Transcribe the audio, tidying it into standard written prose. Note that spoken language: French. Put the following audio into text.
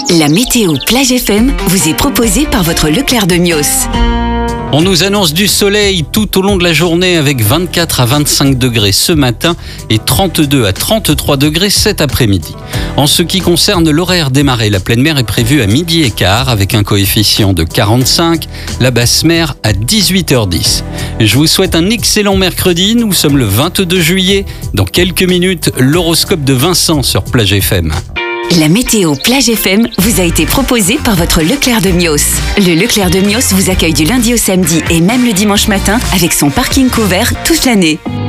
La météo Plage FM vous est proposée par votre Leclerc de Mios. On nous annonce du soleil tout au long de la journée avec 24 à 25 degrés ce matin et 32 à 33 degrés cet après-midi. En ce qui concerne l'horaire démarré, la pleine mer est prévue à 12h15 avec un coefficient de 45, la basse mer à 18h10. Je vous souhaite un excellent mercredi, nous sommes le 22 juillet. Dans quelques minutes, l'horoscope de Vincent sur Plage FM. La météo Plage FM vous a été proposée par votre Leclerc de Mios. Le Leclerc de Mios vous accueille du lundi au samedi et même le dimanche matin avec son parking couvert toute l'année.